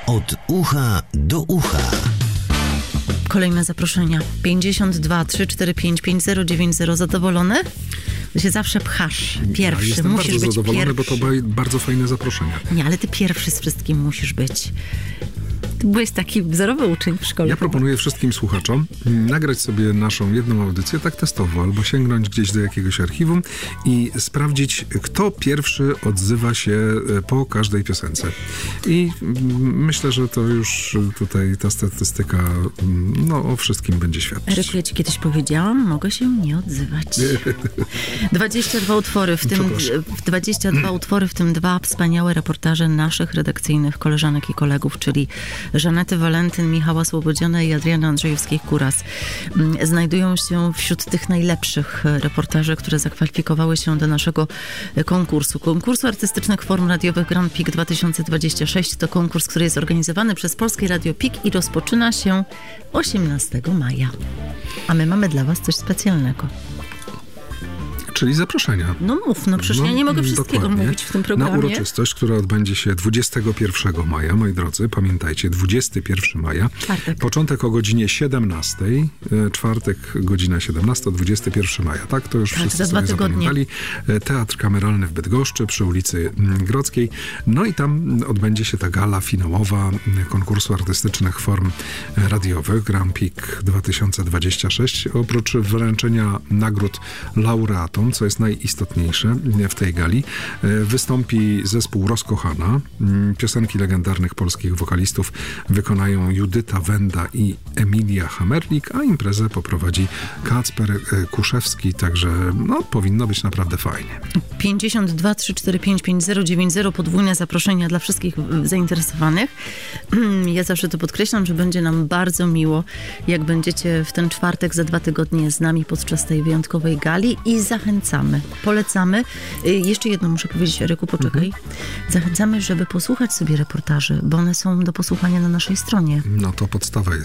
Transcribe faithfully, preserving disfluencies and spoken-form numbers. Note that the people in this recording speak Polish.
Od ucha do ucha. Kolejne zaproszenia. pięćdziesiąt dwa trzysta czterdzieści pięć pięćdziesiąt dziewięć zero. Zadowolony? Ty się zawsze pchasz. Pierwszy. Ja jestem musisz bardzo być zadowolony, pierwszy. bo to były bardzo fajne zaproszenia. Nie, ale ty pierwszy z wszystkim musisz być. Ty byłeś taki wzorowy uczeń w szkole. Ja proponuję wszystkim słuchaczom nagrać sobie naszą jedną audycję tak testowo, albo sięgnąć gdzieś do jakiegoś archiwum i sprawdzić, kto pierwszy odzywa się po każdej piosence. I myślę, że to już tutaj ta statystyka no, o wszystkim będzie świadczyć. Eryku, ja ci kiedyś powiedziałam, mogę się nie odzywać. dwadzieścia dwa utwory, w tym dwadzieścia dwa utwory, w tym dwa wspaniałe reportaże naszych redakcyjnych koleżanek i kolegów, czyli Żanety Walentyn, Michała Słobodziana i Adriana Andrzejewskiej-Kuras. Znajdują się wśród tych najlepszych reportaży, które zakwalifikowały się do naszego konkursu. Konkursu Artystycznych Form Radiowych Grand Peak dwa tysiące dwadzieścia sześć to konkurs, który jest organizowany przez Polskie Radio Peak i rozpoczyna się osiemnastego maja. A my mamy dla was coś specjalnego. Czyli zaproszenia. No mów, no przecież no, ja nie mogę wszystkiego dokładnie. mówić w tym programie. Na uroczystość, która odbędzie się dwudziestego pierwszego maja, moi drodzy, pamiętajcie, dwudziestego pierwszego maja. Czwartek. Początek o godzinie siedemnastej, czwartek godzina siedemnasta, dwudziestego pierwszego maja, tak? To już tak, wszyscy za dwa sobie tygodnie. zapamiętali. Teatr Kameralny w Bydgoszczy przy ulicy Grodzkiej. No i tam odbędzie się ta gala finałowa konkursu artystycznych form radiowych Grand Peak dwa tysiące dwadzieścia sześć. Oprócz wręczenia nagród laureatom, co jest najistotniejsze w tej gali, wystąpi zespół Rozkochana. Piosenki legendarnych polskich wokalistów wykonają Judyta Wenda i Emilia Hamerlik, a imprezę poprowadzi Kacper Kuszewski, także no, powinno być naprawdę fajnie. pięćdziesiąt dwa trzysta czterdzieści pięć pięćdziesiąt dziewięć zero, podwójne zaproszenia dla wszystkich zainteresowanych. Ja zawsze to podkreślam, że będzie nam bardzo miło, jak będziecie w ten czwartek za dwa tygodnie z nami podczas tej wyjątkowej gali i zachęcamy, polecamy. Jeszcze jedno muszę powiedzieć, Eryku, poczekaj. Mhm. Zachęcamy, żeby posłuchać sobie reportaży, bo one są do posłuchania na naszej stronie. No to podstawa jest.